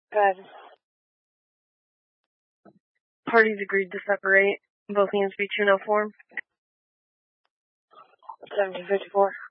Good. Parties agreed to separate. Both hands be 2-0 form. 1754.